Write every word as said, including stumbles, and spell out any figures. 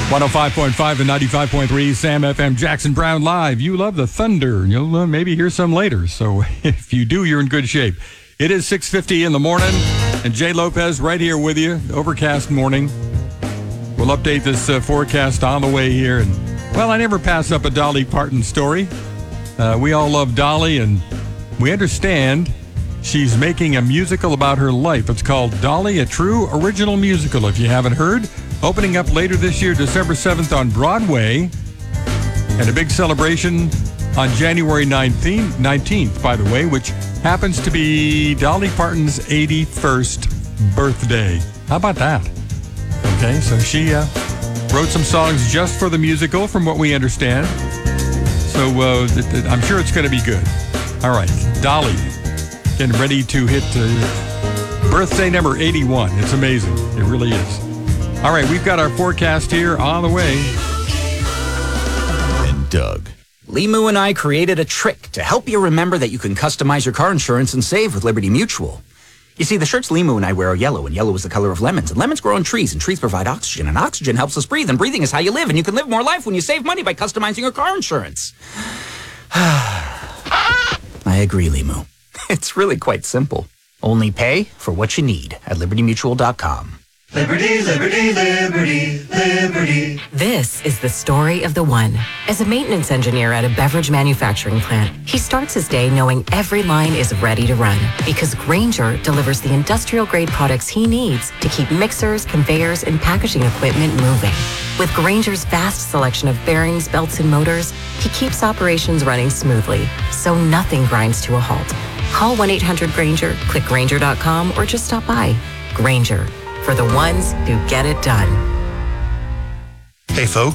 one oh five point five and ninety-five point three Sam F M, Jackson Brown Live. You love the thunder. You'll uh, maybe hear some later. So if you do, you're in good shape. It is six fifty in the morning, and Jay Lopez right here with you. Overcast morning. We'll update this uh, forecast on the way here. And well, I never pass up a Dolly Parton story. Uh, we all love Dolly, and we understand she's making a musical about her life. It's called Dolly, a true original musical. If you haven't heard, opening up later this year, December seventh on Broadway, and a big celebration on January nineteenth, nineteenth, by the way, which happens to be Dolly Parton's eighty-first birthday. How about that? Okay, so she uh, wrote some songs just for the musical, from what we understand. So uh, th- th- I'm sure it's going to be good. All right, Dolly, getting ready to hit uh, birthday number eighty-one. It's amazing. It really is. All right, we've got our forecast here on the way. And Doug. Limu and I created a trick to help you remember that you can customize your car insurance and save with Liberty Mutual. You see, the shirts Limu and I wear are yellow, and yellow is the color of lemons. And lemons grow on trees, and trees provide oxygen, and oxygen helps us breathe, and breathing is how you live, and you can live more life when you save money by customizing your car insurance. I agree, Limu. It's really quite simple. Only pay for what you need at liberty mutual dot com. Liberty, liberty, liberty, liberty. This is the story of the one. As a maintenance engineer at a beverage manufacturing plant, he starts his day knowing every line is ready to run because Grainger delivers the industrial-grade products he needs to keep mixers, conveyors, and packaging equipment moving. With Grainger's vast selection of bearings, belts, and motors, he keeps operations running smoothly, so nothing grinds to a halt. Call one eight hundred Grainger, click Grainger dot com, or just stop by. Grainger, for the ones who get it done. Hey, folk,